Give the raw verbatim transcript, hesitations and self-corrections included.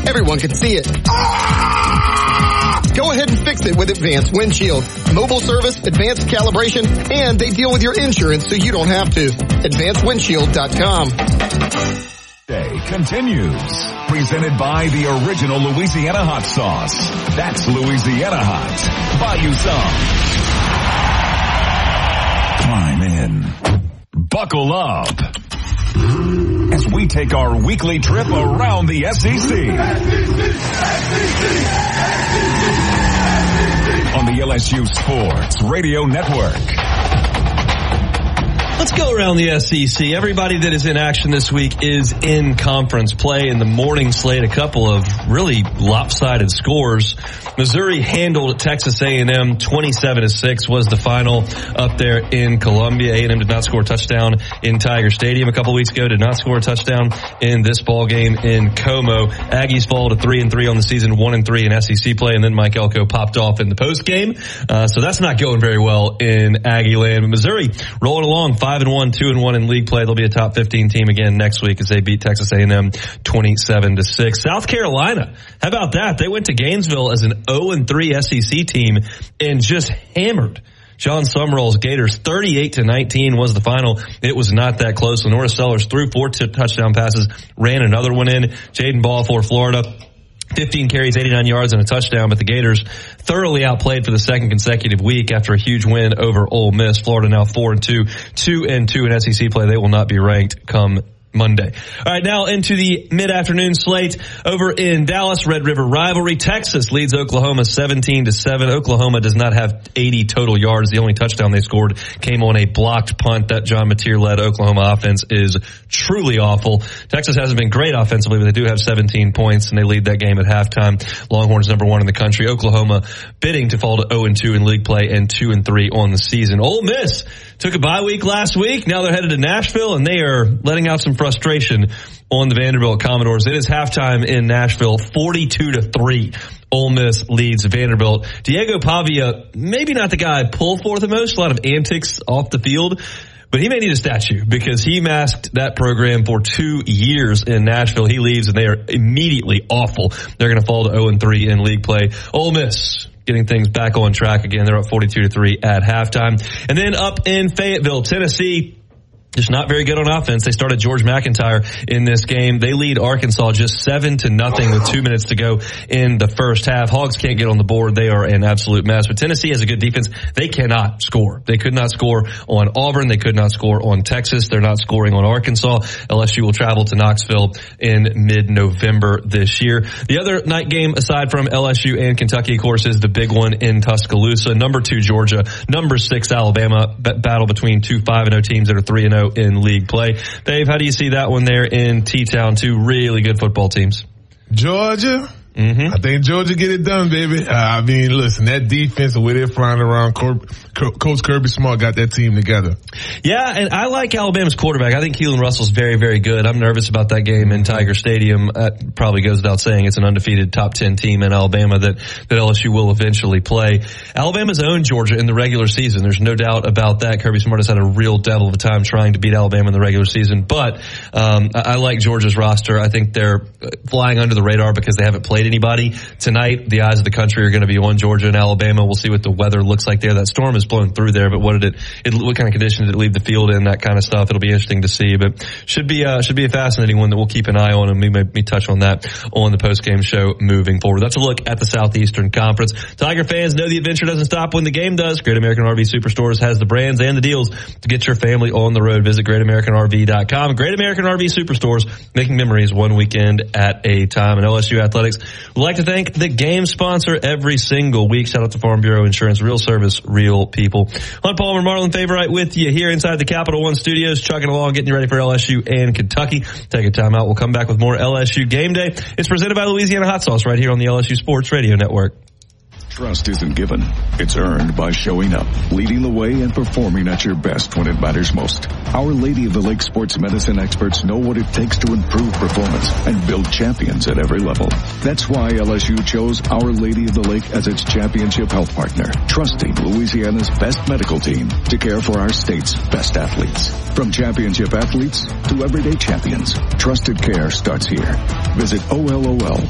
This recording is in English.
everyone can see it. Go ahead and fix it with Advanced Windshield. Mobile service, advanced calibration, and they deal with your insurance so you don't have to. advanced windshield dot com. Day continues. Presented by the original Louisiana hot sauce. That's Louisiana hot. Buy you some. Climb in. Buckle up. As we take our weekly trip around the S E C. On the L S U Sports Radio Network. Let's go around the S E C. Everybody that is in action this week is in conference play. In the morning slate, a couple of really lopsided scores. Missouri handled Texas A and M twenty-seven to six was the final up there in Columbia. A and M did not score a touchdown in Tiger Stadium a couple weeks ago. Did not score a touchdown in this ball game in Como. Aggies fall to three and three on the season, one and three in S E C play, and then Mike Elko popped off in the post game. Uh, so that's not going very well in Aggie land. But Missouri rolling along, five and one, two and one in league play. They'll be a top fifteen team again next week as they beat Texas A and M twenty-seven to six. South Carolina, how about that? They went to Gainesville as an oh and three S E C team and just hammered John Summerall's Gators. Thirty-eight to nineteen was the final. It was not that close. Lenora Sellers threw four t- touchdown passes, ran another one in. Jaden Ball for Florida, fifteen carries, eighty-nine yards, and a touchdown, but the Gators thoroughly outplayed for the second consecutive week after a huge win over Ole Miss. Florida now four and two, two and two in S E C play. They will not be ranked come Monday. All right, now into the mid-afternoon slate over in Dallas. Red River rivalry. Texas leads Oklahoma seventeen to seven. Oklahoma does not have eighty total yards. The only touchdown they scored came on a blocked punt. That John Mateer-led Oklahoma offense is truly awful. Texas hasn't been great offensively, but they do have seventeen points, and they lead that game at halftime. Longhorns number one in the country. Oklahoma bidding to fall to oh and two in league play and two and three on the season. Ole Miss took a bye week last week. Now they're headed to Nashville, and they are letting out some frustration on the Vanderbilt Commodores. It is halftime in Nashville, forty-two to three. Ole Miss leads Vanderbilt. Diego Pavia, maybe not the guy I pull for the most, a lot of antics off the field, but he may need a statue because he masked that program for two years in Nashville. He leaves and they are immediately awful. They're going to fall to oh and three in league play. Ole Miss getting things back on track again. They're up forty-two to three at halftime. And then up in Fayetteville, Tennessee, just not very good on offense. They started George McIntyre in this game. They lead Arkansas just seven to nothing with two minutes to go in the first half. Hogs can't get on the board. They are an absolute mess. But Tennessee has a good defense. They cannot score. They could not score on Auburn. They could not score on Texas. They're not scoring on Arkansas. L S U will travel to Knoxville in mid-November this year. The other night game aside from L S U and Kentucky, of course, is the big one in Tuscaloosa. Number two, Georgia. Number six, Alabama. B- battle between two five and oh teams that are three and oh in league play. Dave, how do you see that one there in T-Town? Two really good football teams. Georgia. Mm-hmm. I think Georgia get it done, baby. Uh, I mean, listen, that defense, the way they're flying around, Cor- Co- Coach Kirby Smart got that team together. Yeah, and I like Alabama's quarterback. I think Keelan Russell's very, very good. I'm nervous about that game in Tiger Stadium. That probably goes without saying. It's an undefeated top ten team in Alabama that, that L S U will eventually play. Alabama's owned Georgia in the regular season. There's no doubt about that. Kirby Smart has had a real devil of a time trying to beat Alabama in the regular season. But um, I, I like Georgia's roster. I think they're flying under the radar because they haven't played anybody. Tonight, the eyes of the country are going to be on Georgia and Alabama. We'll see what the weather looks like there. That storm is blowing through there, but what did it, it what kind of conditions did it leave the field in, that kind of stuff. It'll be interesting to see, but should be, uh, should be a fascinating one that we'll keep an eye on, and we may, may touch on that on the post-game show moving forward. That's a look at the Southeastern Conference. Tiger fans know the adventure doesn't stop when the game does. Great American R V Superstores has the brands and the deals to get your family on the road. Visit great american r v dot com. Great American R V Superstores, making memories one weekend at a time. And L S U Athletics would like to thank the game sponsor every single week. Shout out to Farm Bureau Insurance. Real service, real people. Hunt Palmer, Marlon Favorite with you here inside the Capital One Studios, chugging along, getting you ready for L S U and Kentucky. Take a time out. We'll come back with more L S U Game Day. It's presented by Louisiana Hot Sauce right here on the L S U Sports Radio Network. Trust isn't given. It's earned by showing up, leading the way, and performing at your best when it matters most. Our Lady of the Lake sports medicine experts know what it takes to improve performance and build champions at every level. That's why L S U chose Our Lady of the Lake as its championship health partner, trusting Louisiana's best medical team to care for our state's best athletes. From championship athletes to everyday champions, trusted care starts here. Visit O L O L